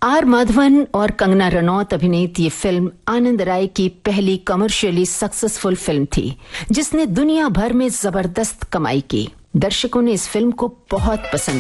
Are Madhavan और कंगना रनौत अभिनीत ये फिल्म आनंद राय की पहली कमर्शियली सक्सेसफुल फिल्म थी, जिसने दुनिया भर में जबरदस्त कमाई की। दर्शकों ने इस फिल्म को बहुत पसंद